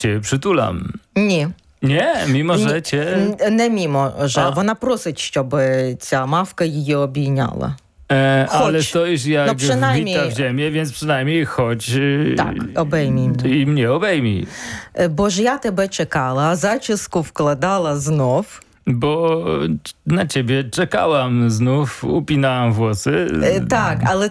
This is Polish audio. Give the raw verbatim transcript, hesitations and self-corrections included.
cię przytulam. Ні. Nie, mimo że cię... Н- Не мімо, że. А. Вона просить, щоб ця мавка її обійняла. E, Chodź. ale stoisz jak No przynajmniej- wbita w ziemię, więc przynajmniej chodź y, Так, обіймій мене. i mnie obejmij. Е, Бо ж я тебе чекала, а зачіску вкладала знов. Bo na ciebie czekałam znów, upinałam włosy. Е, Так, але